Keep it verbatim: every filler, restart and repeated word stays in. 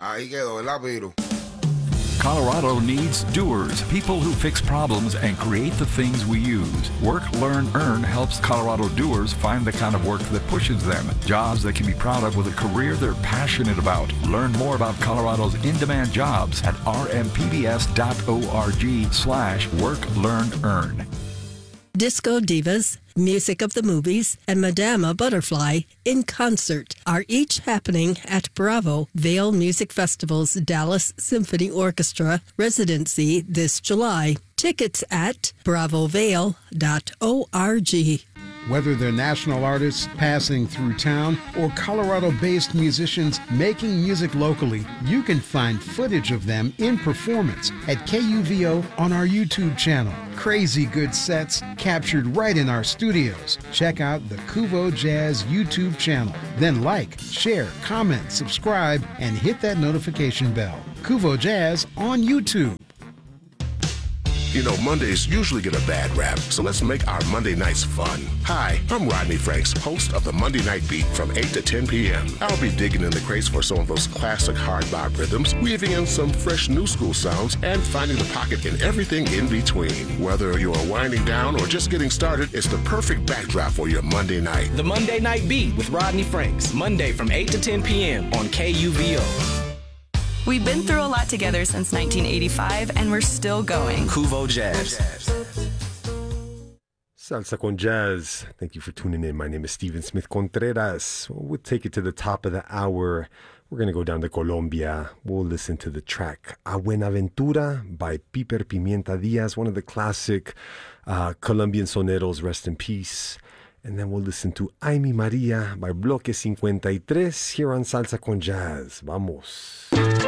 Ahí quedó, ¿verdad, Piro? Colorado needs doers, people who fix problems and create the things we use. Work, Learn, Earn helps Colorado doers find the kind of work that pushes them. Jobs they can be proud of with a career they're passionate about. Learn more about Colorado's in-demand jobs at rmpbs.org slash work, learn, earn. Disco Divas, Music of the Movies, and Madama Butterfly in concert are each happening at Bravo Vale Music Festival's Dallas Symphony Orchestra residency this July. Tickets at bravo vale dot org. Whether they're national artists passing through town or Colorado-based musicians making music locally, you can find footage of them in performance at K U V O on our YouTube channel. Crazy good sets captured right in our studios. Check out the Kuvo Jazz YouTube channel. Then like, share, comment, subscribe, and hit that notification bell. Kuvo Jazz on YouTube. You know, Mondays usually get a bad rap, so let's make our Monday nights fun. Hi, I'm Rodney Franks, host of the Monday Night Beat from eight to ten p.m. I'll be digging in the crates for some of those classic hard bop rhythms, weaving in some fresh new school sounds, and finding the pocket in everything in between. Whether you're winding down or just getting started, it's the perfect backdrop for your Monday night. The Monday Night Beat with Rodney Franks, Monday from eight to ten p.m. on K U V O. We've been through a lot together since nineteen eighty-five, and we're still going. Kuvo Jazz. Salsa con Jazz. Thank you for tuning in. My name is Steven Smith Contreras. We'll take it to the top of the hour. We're going to go down to Colombia. We'll listen to the track A Buenaventura by Piper Pimienta Diaz, one of the classic uh, Colombian soneros, rest in peace. And then we'll listen to Ay Mi María by Bloque cincuenta y tres here on Salsa con Jazz. Vamos.